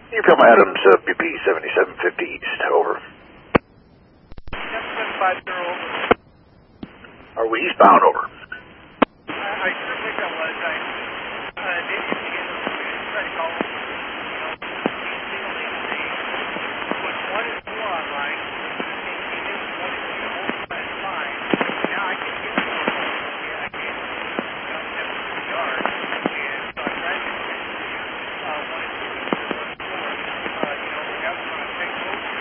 from Adams, BP 7750 East, over. 7750, over. Are we eastbound, over? I sure think I was. I did get try to call him. Put 1 and 4 online, and he didn't want to do the whole plan fine. Now I can get the whole plan. I can't have the yard. And so I tried to get 1 and 2 and 4. We got one on take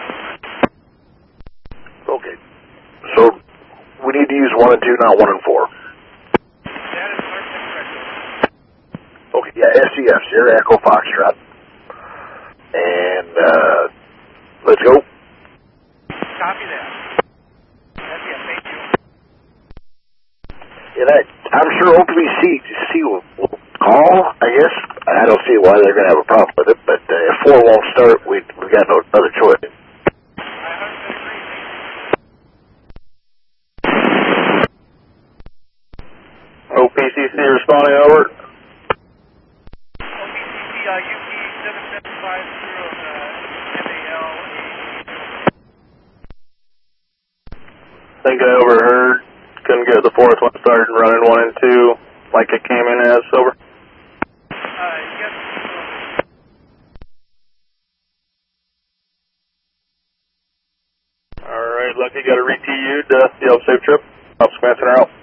over. Okay. So we need to use 1 and 2, not 1 and 4. That is 100% correct. Okay, yeah, SCF, Sierra Echo Foxtrot. And, let's go. Copy that. That's it, thank you. And I'm sure OPC will call, I guess. I don't see why they're going to have a problem with it, but if 4 won't start, we've got no other choice. I 100% agree. OPCC responding, over. OPCC, UP 7750, MAL. Think I overheard. Couldn't get the 4th one started running 1 and 2 like it came in as, over. Yes. Alright, Lucky got a re-TU'd. You have a safe trip. I'm Spencer out.